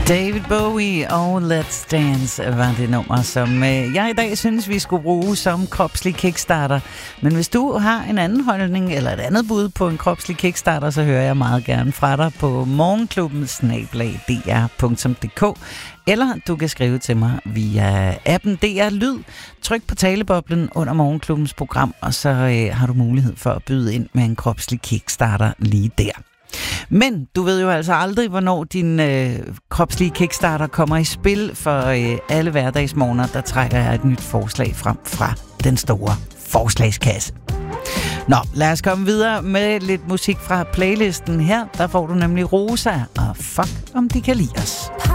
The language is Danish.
David Bowie og Let's Dance var det nummer, som jeg i dag synes, vi skulle bruge som kropslig kickstarter. Men hvis du har en anden holdning eller et andet bud på en kropslig kickstarter, så hører jeg meget gerne fra dig på morgenklubben@dr.dk. Eller du kan skrive til mig via appen DR Lyd. Tryk på taleboblen under Morgenklubbens program, og så har du mulighed for at byde ind med en kropslig kickstarter lige der. Men du ved jo altså aldrig, hvornår din kropslige kickstarter kommer i spil, for alle hverdagsmorgener, der trækker jeg et nyt forslag frem fra den store forslagskasse. Nå, lad os komme videre med lidt musik fra playlisten her. Der får du nemlig Rosa og Fuck, om de kan lide os.